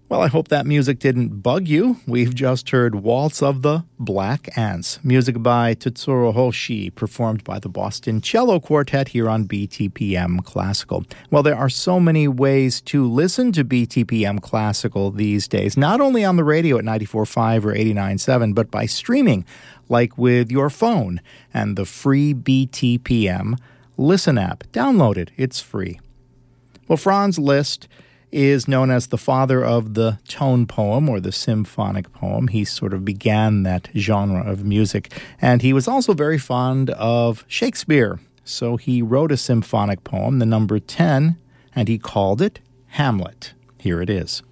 Well, I hope that music didn't bug you. We've just heard Waltz of the Black Ants, music by Tetsuro Hoshi, performed by the Boston Cello Quartet here on BTPM Classical. Well, there are so many ways to listen to BTPM Classical these days, not only on the radio at 94.5 or 89.7, but by streaming, like with your phone and the free BTPM Listen app. Download it. It's free. Well, Franz Liszt is known as the father of the tone poem or the symphonic poem. He sort of began that genre of music. And he was also very fond of Shakespeare. So he wrote a symphonic poem, the number 10, and he called it Hamlet. Here it is.